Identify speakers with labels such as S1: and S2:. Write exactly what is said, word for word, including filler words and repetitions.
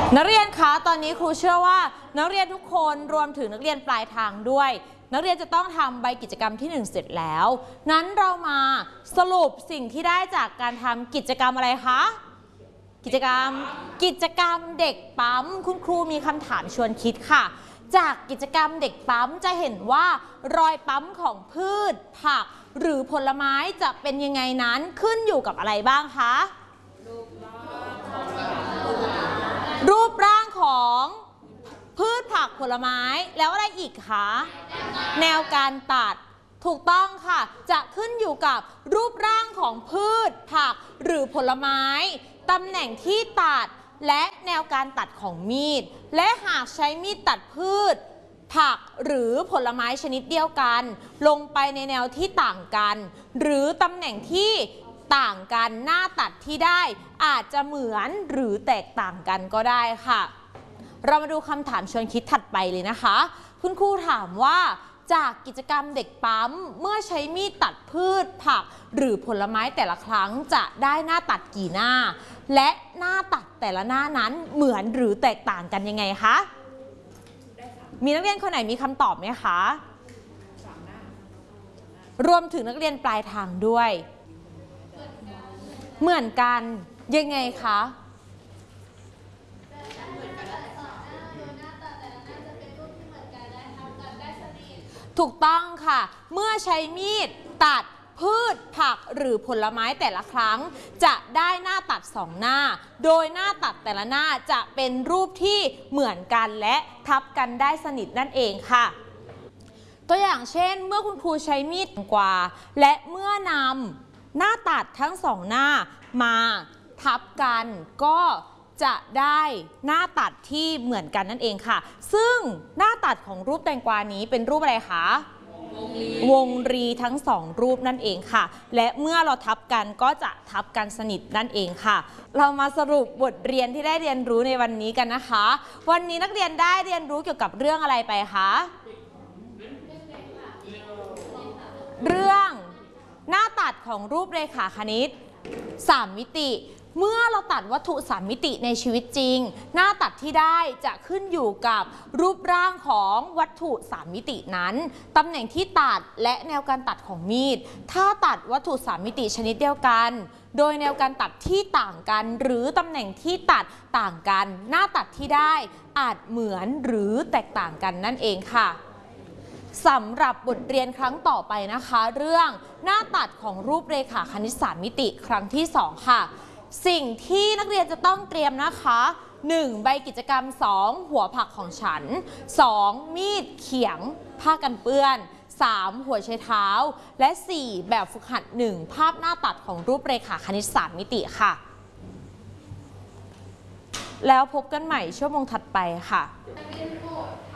S1: นักเรียนคะตอนนี้ครูเชื่อว่านักเรียนทุกคนรวมถึงนักเรียนปลายทางด้วยนักเรียนจะต้องทำใบกิจกรรมที่หนึ่งเสร็จแล้วนั้นเรามาสรุปสิ่งที่ได้จากการทำกิจกรรมอะไรคะกิจกรรมกิจกรรมเด็กปั๊มคุณครูมีคำถามชวนคิดค่ะจากกิจกรรมเด็กปั๊มจะเห็นว่ารอยปั๊มของพืชผักหรือผลไม้จะเป็นยังไงนั้นขึ้นอยู่กับอะไรบ้างคะรูปร่างของพืชผักผลไม้แล้วอะไรอีกคะแนวการตัดถูกต้องค่ะจะขึ้นอยู่กับรูปร่างของพืชผักหรือผลไม้ตำแหน่งที่ตัดและแนวการตัดของมีดและหากใช้มีดตัดพืชผักหรือผลไม้ชนิดเดียวกันลงไปในแนวที่ต่างกันหรือตำแหน่งที่ต่างกันหน้าตัดที่ได้อาจจะเหมือนหรือแตกต่างกันก็ได้ค่ะเรามาดูคำถามชวนคิดถัดไปเลยนะคะคุณครูถามว่าจากกิจกรรมเด็กปั๊มเมื่อใช้มีดตัดพืชผักหรือผลไม้แต่ละครั้งจะได้หน้าตัดกี่หน้าและหน้าตัดแต่ละหน้านั้นเหมือนหรือแตกต่างกันยังไงคะมีนักเรียนคนไหนมีคำตอบไหมคะรวมถึงนักเรียนปลายทางด้วยเหมือนกันยังไงคะถูกต้องค่ะเมื่อใช้มีดตัดพืชผักหรือผลไม้แต่ละครั้งจะได้หน้าตัดสองหน้าโดยหน้าตัดแต่ละหน้าจะเป็นรูปที่เหมือนกันและทับกันได้สนิทนั่นเองค่ะตัวอย่างเช่นเมื่อคุณครูใช้มีดกว่าและเมื่อนำหน้าตัดทั้งสองหน้ามาทับกันก็จะได้หน้าตัดที่เหมือนกันนั่นเองค่ะซึ่งหน้าตัดของรูปแตงกวานี้เป็นรูปอะไรคะวงรีทั้งสองรูปนั่นเองค่ะและเมื่อเราทับกันก็จะทับกันสนิทนั่นเองค่ะเรามาสรุปบทเรียนที่ได้เรียนรู้ในวันนี้กันนะคะวันนี้นักเรียนได้เรียนรู้เกี่ยวกับเรื่องอะไรไปคะเรื่องหน้าตัดของรูปเรขาคณิตสามมิติเมื่อเราตัดวัตถุสามมิติในชีวิตจริงหน้าตัดที่ได้จะขึ้นอยู่กับรูปร่างของวัตถุสามมิตินั้นตำแหน่งที่ตัดและแนวการตัดของมีดถ้าตัดวัตถุสามมิติชนิดเดียวกันโดยแนวการตัดที่ต่างกันหรือตำแหน่งที่ตัดต่างกันหน้าตัดที่ได้อาจเหมือนหรือแตกต่างกันนั่นเองค่ะสำหรับบทเรียนครั้งต่อไปนะคะเรื่องหน้าตัดของรูปเรขาคณิตสามมิติครั้งที่สองค่ะสิ่งที่นักเรียนจะต้องเตรียมนะคะหนึ่งใบกิจกรรมสองหัวผักของฉันสองมีดเขียงผ้ากันเปื้อนสามหัวไชเท้าและสี่แบบฝึกหัดหนึ่งภาพหน้าตัดของรูปเรขาคณิตสามมิติค่ะแล้วพบกันใหม่ชั่วโมงถัดไปค่ะ